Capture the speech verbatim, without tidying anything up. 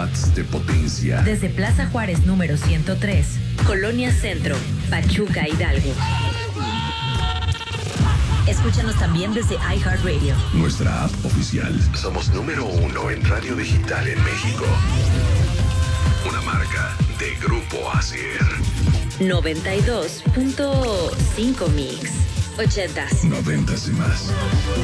watts de potencia. Desde Plaza Juárez número ciento tres, Colonia Centro, Pachuca, Hidalgo. Escúchanos también desde iHeartRadio. Nuestra app oficial. Somos número uno en radio digital en México. Una marca de Grupo Asier. noventa y dos punto cinco Mix. ochentas. Noventas y más.